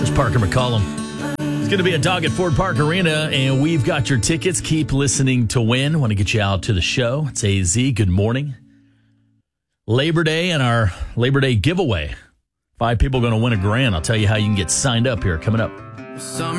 There's Parker McCollum. It's going to be a dog at Ford Park Arena, and we've got your tickets. Keep listening to win. Want to get you out to the show. It's AZ. Good morning. Labor Day and our Labor Day giveaway. 5 people going to win a grand. I'll tell you how you can get signed up here coming up.